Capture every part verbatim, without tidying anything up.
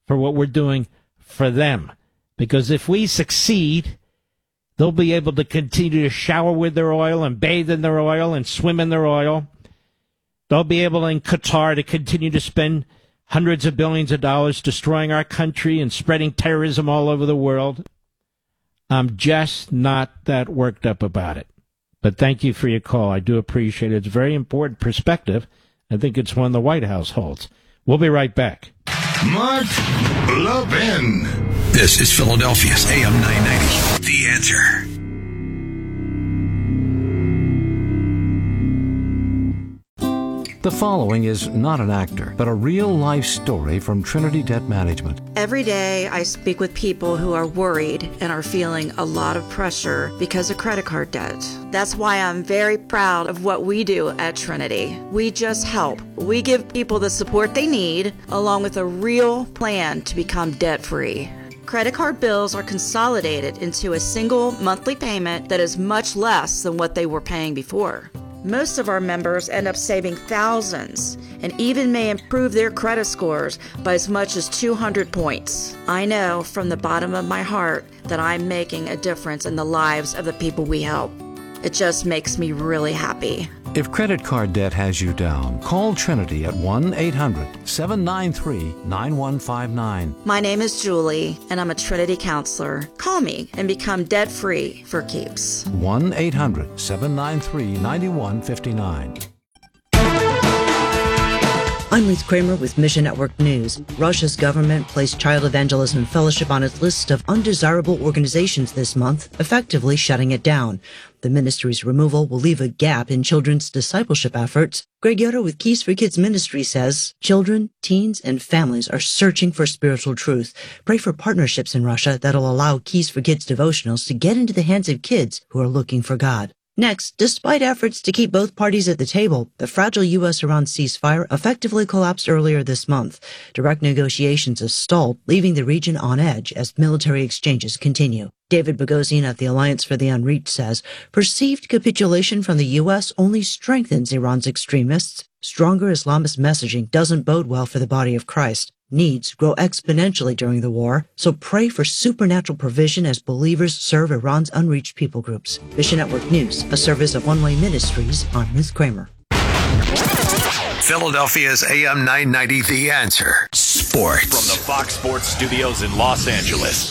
for what we're doing for them. Because if we succeed, they'll be able to continue to shower with their oil and bathe in their oil and swim in their oil. They'll be able in Qatar to continue to spend hundreds of billions of dollars destroying our country and spreading terrorism all over the world. I'm just not that worked up about it. But thank you for your call. I do appreciate it. It's a very important perspective. I think it's one the White House holds. We'll be right back. Mark Levin. This is Philadelphia's A M nine ninety. The Answer. The following is not an actor, but a real-life story from Trinity Debt Management. Every day I speak with people who are worried and are feeling a lot of pressure because of credit card debt. That's why I'm very proud of what we do at Trinity. We just help. We give people the support they need, along with a real plan to become debt-free. Credit card bills are consolidated into a single monthly payment that is much less than what they were paying before. Most of our members end up saving thousands and even may improve their credit scores by as much as two hundred points. I know from the bottom of my heart that I'm making a difference in the lives of the people we help. It just makes me really happy. If credit card debt has you down, call Trinity at one eight hundred seven nine three nine one five nine. My name is Julie, and I'm a Trinity counselor. Call me and become debt-free for keeps. one eight hundred seven nine three nine one five nine. I'm Ruth Kramer with Mission Network News. Russia's government placed Child Evangelism Fellowship on its list of undesirable organizations this month, effectively shutting it down. The ministry's removal will leave a gap in children's discipleship efforts. Greg Yoder with Keys for Kids Ministry says children, teens, and families are searching for spiritual truth. Pray for partnerships in Russia that'll allow Keys for Kids devotionals to get into the hands of kids who are looking for God. Next, despite efforts to keep both parties at the table, the fragile U S Iran ceasefire effectively collapsed earlier this month. Direct negotiations have stalled, leaving the region on edge as military exchanges continue. David Bogosian of the Alliance for the Unreached says perceived capitulation from the U S only strengthens Iran's extremists. Stronger Islamist messaging doesn't bode well for the body of Christ. Needs grow exponentially during the war, so pray for supernatural provision as believers serve Iran's unreached people groups. Mission Network News, a service of One Way Ministries. I'm Ruth Kramer. Philadelphia's A M nine ninety, The Answer. Sports. From the Fox Sports Studios in Los Angeles.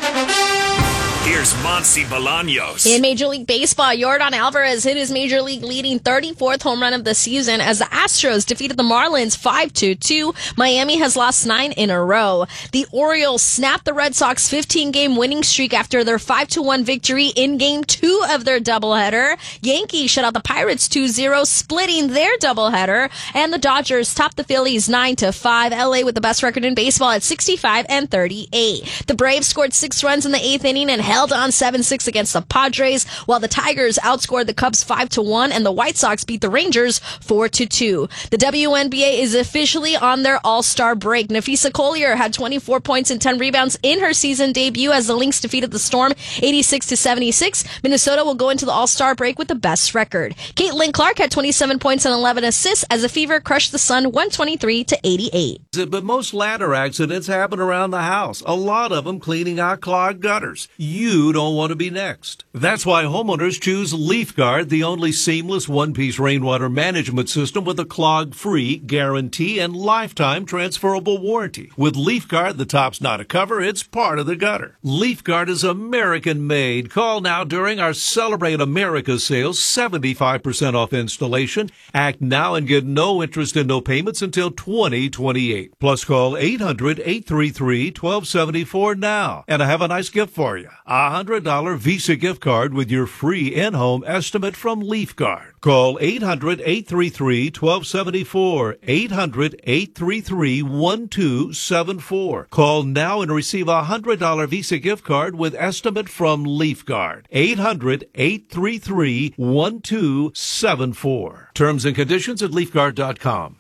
Here's Monsi Bolaños. In Major League Baseball, Yordan Alvarez hit his Major League leading thirty-fourth home run of the season as the Astros defeated the Marlins five to two. Miami has lost nine in a row. The Orioles snapped the Red Sox fifteen-game winning streak after their five to one victory in Game two of their doubleheader. Yankees shut out the Pirates two zero, splitting their doubleheader. And the Dodgers topped the Phillies nine to five. L A with the best record in baseball at sixty-five and thirty-eight. The Braves scored six runs in the eighth inning and held on seven six against the Padres, while the Tigers outscored the Cubs five to one and the White Sox beat the Rangers four to two. The W N B A is officially on their All-Star break. Nafisa Collier had twenty-four points and ten rebounds in her season debut as the Lynx defeated the Storm eighty-six to seventy-six. Minnesota will go into the All-Star break with the best record. Caitlin Clark had twenty-seven points and eleven assists as the Fever crushed the Sun one twenty-three to eighty-eight. But most ladder accidents happen around the house, a lot of them cleaning out clogged gutters. You don't want to be next. That's why homeowners choose LeafGuard, the only seamless one-piece rainwater management system with a clog-free guarantee and lifetime transferable warranty. With LeafGuard, the top's not a cover, it's part of the gutter. LeafGuard is American-made. Call now during our Celebrate America sales, seventy-five percent off installation. Act now and get no interest and no payments until twenty twenty-eight. Plus call eight hundred eight three three one two seven four now. And I have a nice gift for you. A one hundred dollars Visa gift card with your free in-home estimate from LeafGuard. Call eight hundred eight three three one two seven four. eight hundred eight three three one two seven four. Call now and receive a one hundred dollars Visa gift card with estimate from LeafGuard. eight hundred eight three three one two seven four. Terms and conditions at leafguard dot com.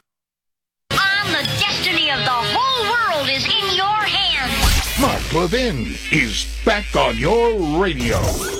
On the destiny of the whole world is in your hands. Mark Levin is back on your radio.